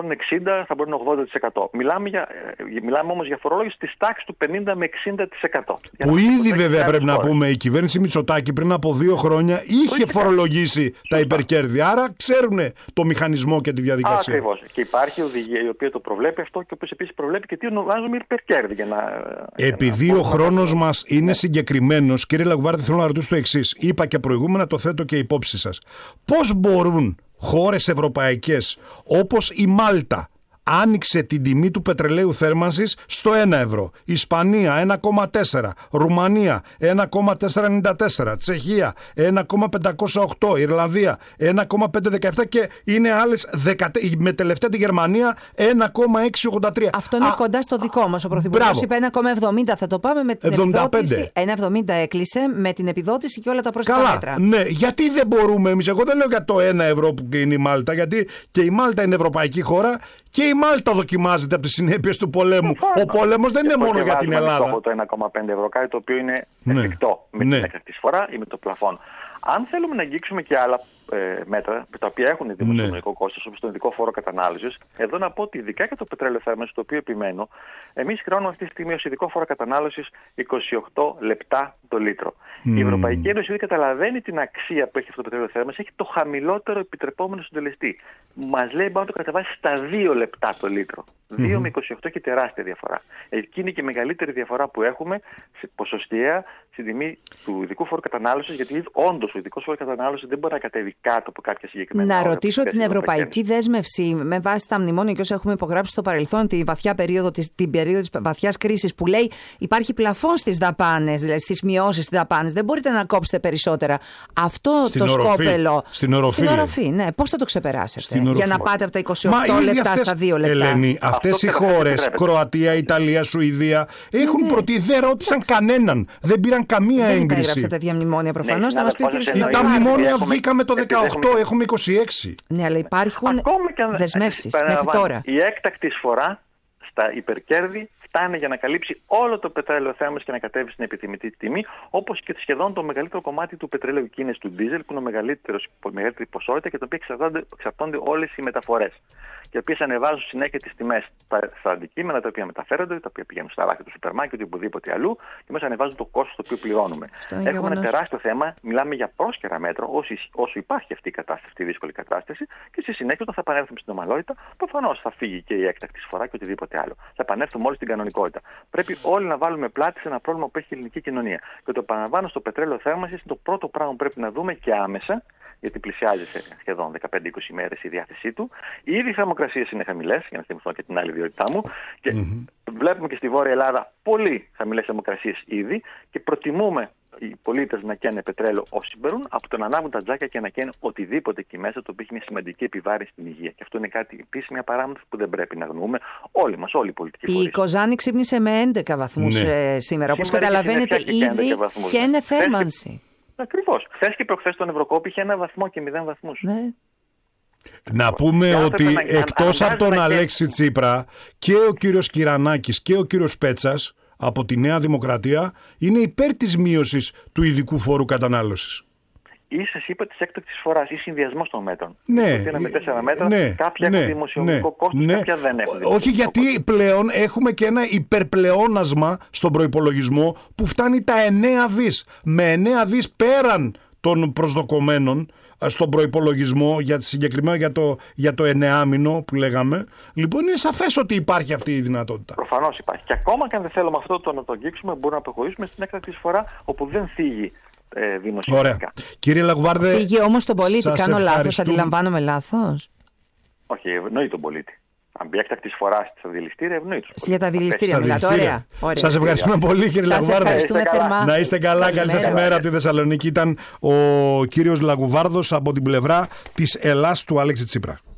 είναι 60, θα μπορεί να είναι 80%. Μιλάμε όμως για φορολόγηση της τάξης του 50 με 60%. Που ήδη βέβαια πρέπει να πούμε, η κυβέρνηση Μητσοτάκη πριν από 2 χρόνια είχε φορολογήσει τα υπερκέρδη. Άρα ξέρουν το μηχανισμό και τη διαδικασία. Ακριβώς. Και υπάρχει οδηγία η οποία το προβλέπει αυτό και όπως επίσης προβλέπει και τι ονομάζουμε υπερκέρδη. Επειδή ο χρόνος μας είναι συγκεκριμένος, κύριε Λαγουβάρδη, θέλω να ρωτήσω το εξής. Είπα και προηγούμενα, το θέτω και υπόψη σας. Πώς μπορούν χώρες ευρωπαϊκές όπως η Μάλτα άνοιξε την τιμή του πετρελαίου θέρμανσης στο 1 ευρώ, Ισπανία 1,4, Ρουμανία 1,494, Τσεχία 1,508, Ιρλανδία 1,517 και είναι άλλες με τελευταία τη Γερμανία 1,683. Αυτό είναι κοντά στο δικό μας. Ο Πρωθυπουργός είπε 1,70, θα το πάμε με την 75. επιδότηση. 1,70 έκλεισε με την επιδότηση και όλα τα πρόσθετα μέτρα. Ναι, γιατί δεν μπορούμε εμείς? Εγώ δεν λέω για το 1 ευρώ που είναι η Μάλτα, γιατί και η Μάλτα είναι ευρωπαϊκή χώρα. Και η Μάλτα δοκιμάζεται από τις συνέπειες του πολέμου. Ο πόλεμος δεν είναι μόνο για την Ελλάδα. Από το 1,5 ευρώ, κάτι το οποίο είναι εφικτό με την έκτακτη εισφορά ή με το πλαφόν. Αν θέλουμε να αγγίξουμε και άλλα μέτρα, τα οποία έχουν δημοσιονομικό κόστος, όπως τον ειδικό φόρο κατανάλωσης, εδώ να πω ότι ειδικά για το πετρέλαιο θέρμανσης, το οποίο επιμένω, εμείς χρεώνουμε αυτή τη στιγμή ως ειδικό φόρο κατανάλωσης 28 λεπτά το λίτρο. Η Ευρωπαϊκή Ένωση δεν καταλαβαίνει την αξία που έχει αυτό το πετρέλαιο θέρμανσης, έχει το χαμηλότερο επιτρεπόμενο συντελεστή. Μας λέει μπορεί να το κατεβάσει στα 2 λεπτά το λίτρο. 2 με 28 και τεράστια διαφορά. Εκεί είναι και η μεγαλύτερη διαφορά που έχουμε ποσοστιαία στην τιμή του ειδικού φόρου κατανάλωσης, γιατί όντως ο ειδικός φόρος κατανάλωσης δεν μπορεί να κατέβει κάτω από κάποια συγκεκριμένα. Να ρωτήσω την ευρωπαϊκή δέσμευση με βάση τα μνημόνια και όσα έχουμε υπογράψει στο παρελθόν, την περίοδο της βαθιάς κρίσης, που λέει υπάρχει πλαφόν στις δαπάνες, δηλαδή στις μειώσεις στις δαπάνες. Δεν μπορείτε να κόψετε περισσότερα. Αυτό το σκόπελο. Στην οροφή. Ναι. Πώς θα το ξεπεράσετε για να πάτε από τα 28 λεπτά στα 2 λεπτά? Ελένη, αυτές οι χώρες, Κροατία, Ιταλία, Σουηδία, έχουν δεν ρώτησαν κανέναν. Δεν πήραν καμία έγκριση. Δεν υπέγραψατε διαμνημόνια προφανώς. Θα μας πει ο κ. Τα μνημόνια βγήκαμε το 18, έχουμε 26. Ναι, αλλά υπάρχουν δεσμεύσεις μέχρι τώρα. Η έκτακτη εισφορά στα υπερκέρδη φτάνει για να καλύψει όλο το πετρέλαιο θέρμανσης και να κατέβει στην επιθυμητή τιμή, όπως και σχεδόν το μεγαλύτερο κομμάτι του πετρελαίου κίνες του ντίζελ, που είναι μεγαλύτερη ποσότητα και το οποίο εξαρτώνται όλες οι μεταφορές. Και οι οποίες ανεβάζουν συνέχεια τις τιμές στα αντικείμενα τα οποία μεταφέρονται, τα οποία πηγαίνουν στα ράφια του σούπερ μάρκετ ή οπουδήποτε αλλού, και μέσα ανεβάζουν το κόστος το οποίο πληρώνουμε. Έχουμε ένα τεράστιο θέμα, μιλάμε για πρόσκαιρα μέτρα, όσο υπάρχει αυτή η κατάσταση, αυτή η δύσκολη κατάσταση, και στη συνέχεια όταν θα επανέλθουμε στην ομαλότητα, προφανώς θα φύγει και η έκτακτη εισφορά και οτιδήποτε άλλο. Θα επανέλθουμε όλοι στην κανονικότητα. Πρέπει όλοι να βάλουμε πλάτη σε ένα πρόβλημα που έχει η ελληνική κοινωνία. Και το επαναλαμβάνω, στο πετρέλαιο θέρμανσης είναι το πρώτο πράγμα που πρέπει να δούμε και άμεσα, γιατί πλησιάζει σε σχεδόν 15-20 μέρες η διάθεσή του. Ήδη οι θερμοκρασίες είναι χαμηλές, για να θυμηθώ και την άλλη ιδιότητά μου. Και βλέπουμε και στη Βόρεια Ελλάδα πολύ χαμηλές θερμοκρασίες ήδη και προτιμούμε οι πολίτες να καίνε πετρέλαιο όσοι μπορούν, από το να ανάβουν τα τζάκια και να καίνε οτιδήποτε εκεί μέσα, το οποίο έχει μια σημαντική επιβάρυνση στην υγεία. Και αυτό είναι κάτι επίσης, μια παράμετρο που δεν πρέπει να αγνοούμε όλοι μας, όλοι οι πολιτικοί φορείς. Η Κοζάνη ξύπνησε με 11 βαθμούς σήμερα. Όπως καταλαβαίνετε, ήδη και είναι θέρμανση. Ακριβώς. Χθες και προχθές τον Ευρωκόπη είχε 1 βαθμό και 0 βαθμούς. Ναι. Να πούμε ότι εκτός από τον Αλέξη Τσίπρα και ο κύριος Κυρανάκης και ο κύριος Πέτσας από τη Νέα Δημοκρατία είναι υπέρ της μείωσης του ειδικού φόρου κατανάλωσης. Ή σας είπα της έκτακτης φοράς ή συνδυασμός των μέτρων. Ναι. Με 4 μέτρα, κάποια έχουν δημοσιονομικό κόστος, κάποια δεν έχουν. Όχι, γιατί πλέον έχουμε και ένα υπερπλεόνασμα στον προϋπολογισμό που φτάνει τα 9 δις. Με 9 δις πέραν των προσδοκομένων στον προϋπολογισμό, συγκεκριμένα για το 9μηνο που λέγαμε. Λοιπόν, είναι σαφές ότι υπάρχει αυτή η δυνατότητα. Προφανώς υπάρχει. Και ακόμα και αν δεν θέλουμε αυτό να το αγγίξουμε, μπορούμε να προχωρήσουμε στην έκτακτη εισφορά όπου δεν θίγει δημοσιονομικά. Ωραία. Κύριε Λαγουβάρδε, φύγει όμως τον πολίτη. Κάνω λάθος, αντιλαμβάνομαι λάθος? Όχι, ευνοεί τον πολίτη. Αν μπει έκτακτη εισφορά στα δηληστήρια, ευνοεί τους πολίτες. Για τα δηληστήρια μιλάτε. Ωραία. Σας ευχαριστούμε πολύ, κύριε Λαγουβάρδε. Να είστε καλά. Καλή σας ημέρα από τη Θεσσαλονίκη. Ήταν ο κύριος Λαγουβάρδος από την πλευρά της Ελλάς του Αλέξη Τσίπρα.